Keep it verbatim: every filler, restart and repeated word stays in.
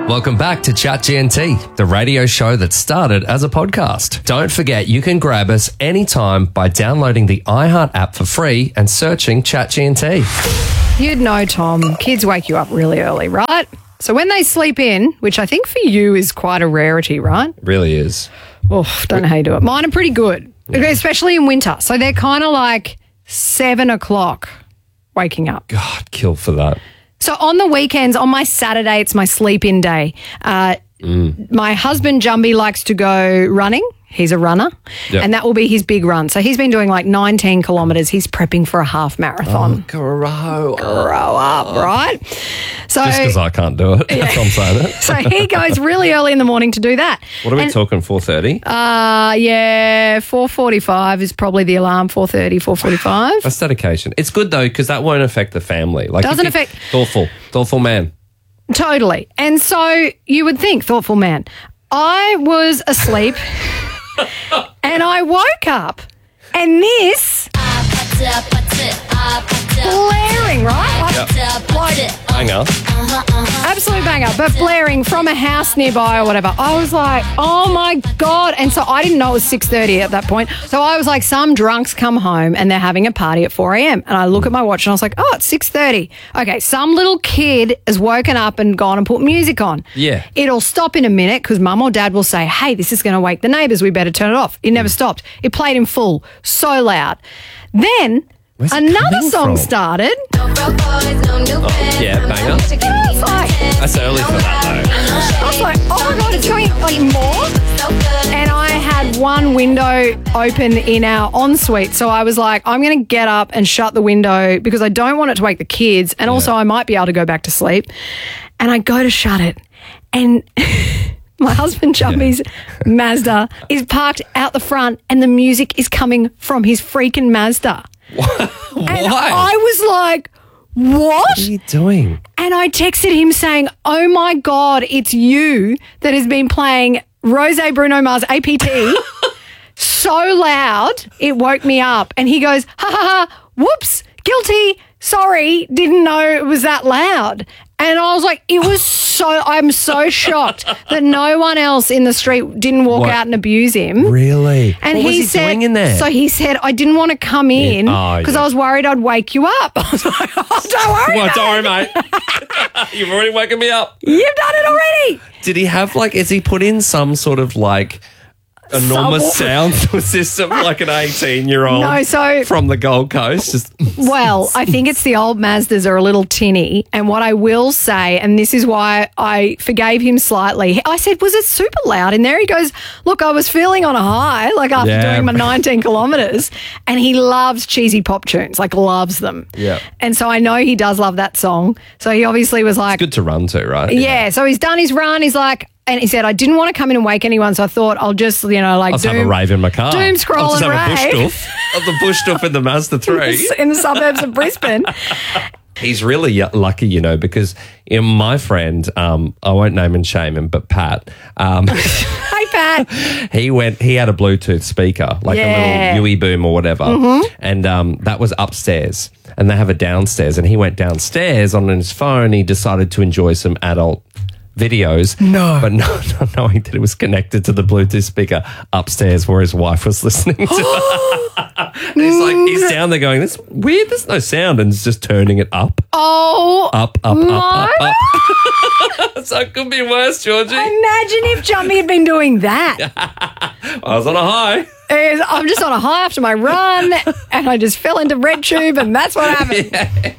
Welcome back to Chat G N T, the radio show that started as a podcast. Don't forget, you can grab us anytime by downloading the iHeart app for free and searching Chat G N T. You'd know, Tom, kids wake you up really early, right? So when they sleep in, which I think for you is quite a rarity, right? Really is. Oh, don't know how you do it. Mine are pretty good, yeah. Especially in winter. So they're kind of like seven o'clock waking up. God, kill for that. So on the weekends, on my Saturday, it's my sleep-in day. Uh, mm. My husband, Jumby, likes to go running. He's a runner, yep. And that will be his big run. So he's been doing like nineteen kilometres. He's prepping for a half marathon. Oh, grow Grow up, right? So, just because I can't do it. Yeah. That's what I'm saying it. So he goes really early in the morning to do that. What are we and, talking, four thirty? Uh, yeah, four forty-five is probably the alarm, four thirty, four forty-five. That's dedication. It's good, though, because that won't affect the family. Like, Doesn't affect... Thoughtful. Thoughtful man. Totally. And so you would think, thoughtful man. I was asleep... And I woke up, and this blaring, right? Like, yep. like banger. Absolute banger, but blaring from a house nearby or whatever. I was like, oh my God. And so I didn't know it was six thirty at that point. So I was like, some drunks come home and they're having a party at four a.m. And I look at my watch and I was like, oh, it's six thirty. Okay, some little kid has woken up and gone and put music on. Yeah. It'll stop in a minute because mum or dad will say, hey, this is going to wake the neighbours. We better turn it off. It never stopped. It played in full, so loud. Then... Where's another song from? started. Oh, yeah, banger. It's like, that's early for that, though. I was like, oh my God, it's going like more. And I had one window open in our ensuite. So I was like, I'm going to get up and shut the window because I don't want it to wake the kids. And also yeah. I might be able to go back to sleep. And I go to shut it. And my husband, Jumpy's yeah. Mazda, is parked out the front and the music is coming from his freaking Mazda. Why? And I was like, what? What are you doing? And I texted him saying, oh my God, it's you that has been playing Rose Bruno Mars A P T so loud it woke me up. And he goes, ha ha ha, whoops, guilty, sorry, didn't know it was that loud. And I was like, it was so, I'm so shocked that no one else in the street didn't walk what? out and abuse him. Really? And what he was he said, doing in there? So he said, I didn't want to come in because yeah. oh, yeah. I was worried I'd wake you up. I was like, oh, don't worry, well, mate. Don't worry, mate. You've already woken me up. You've done it already. Did he have like, is he put in some sort of like... enormous sound system like an eighteen-year-old no, so, from the Gold Coast? Just well, I think it's the old Mazdas are a little tinny. And what I will say, and this is why I forgave him slightly, I said, was it super loud in there? He goes, look, I was feeling on a high, like after yeah. doing my nineteen kilometres. And he loves cheesy pop tunes, like loves them. Yeah. And so I know he does love that song. So he obviously was like... It's good to run to, right? Yeah. yeah. So he's done his run. He's like... And he said, I didn't want to come in and wake anyone, so I thought I'll just, you know, like I'll doom, have a rave in my car. Doom scroll I'll just and have rave. a bush doof. Of the bush doof in the Mazda three. In the suburbs of Brisbane. He's really lucky, you know, because in my friend, um, I won't name and shame him, but Pat. Um, hey, Pat. He went, he had a Bluetooth speaker, like yeah. a little U E boom or whatever. Mm-hmm. And um, that was upstairs. And they have it downstairs. And he went downstairs on his phone. He decided to enjoy some adult videos, no, but not, not knowing that it was connected to the Bluetooth speaker upstairs where his wife was listening to it. He's like, he's down there going, "That's weird. There's no sound," and it's just turning it up. Oh, up, up, up, up, up. So it could be worse, Georgie. Imagine if Jumpy had been doing that. I was on a high. I'm just on a high after my run, and I just fell into RedTube, and that's what happened. Yeah.